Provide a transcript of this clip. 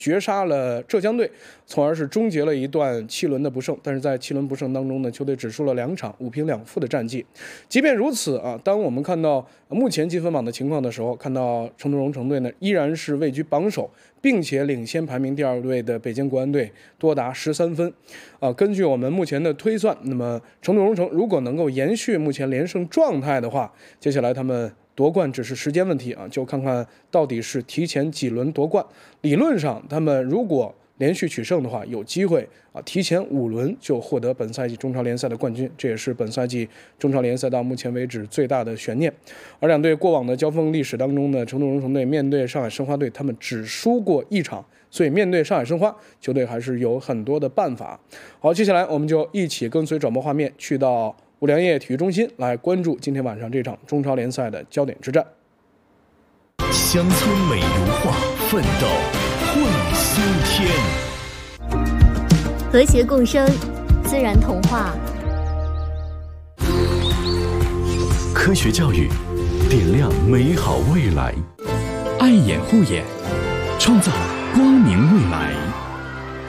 绝杀了浙江队，从而是终结了一段7轮的不胜。但是在7轮不胜当中呢，球队只输了2场，5平2负的战绩。即便如此啊，当我们看到目前积分榜的情况的时候，看到成都蓉城队呢依然是位居榜首，并且领先排名第2位的北京国安队多达13分。根据我们目前的推算，那么成都蓉城如果能够延续目前连胜状态的话，接下来他们夺冠只是时间问题啊，就看看到底是提前几轮夺冠。理论上，他们如果连续取胜的话，有机会提前5轮就获得本赛季中超联赛的冠军，这也是本赛季中超联赛到目前为止最大的悬念。而两队过往的交锋历史当中呢，成都蓉城队面对上海申花队，他们只输过1场，所以面对上海申花，球队还是有很多的办法。好，接下来我们就一起跟随转播画面去到五粮液体育中心来关注今天晚上这场中超联赛的焦点之战。 乡村美如画，奋斗汇苏天， 和谐共生，自然童话。 科学教育，点亮美好未来。爱眼护眼，创造光明未来。